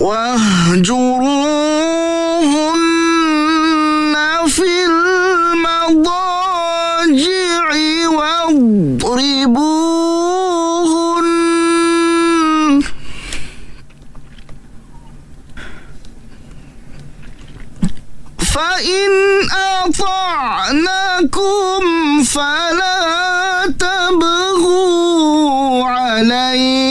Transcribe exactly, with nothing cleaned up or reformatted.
واهجروهن في المضاجع واضربوهن فإن أطعنكم فلا تبغوا عليهن